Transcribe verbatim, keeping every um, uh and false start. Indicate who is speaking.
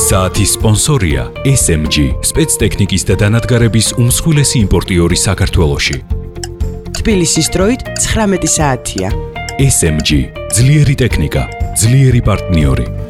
Speaker 1: საათის სპონსორია ეს ემ ჯი, სპეცტექნიკის და დანადგარების უმსხვილესი იმპორტიორი საქართველოში.
Speaker 2: თბილისის დროით ცხრამეტი საათია.
Speaker 1: ეს ემ ჯი, ძლიერი ტექნიკა, ძლიერი პარტნიორი.